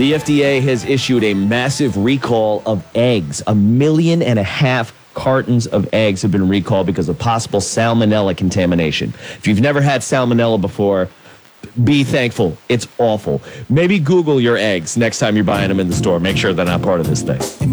The FDA has issued a massive recall of eggs. 1.5 million cartons of eggs have been recalled because of possible salmonella contamination. If you've never had salmonella before, be thankful. It's awful. Maybe Google your eggs next time you're buying them in the store. Make sure they're not part of this thing.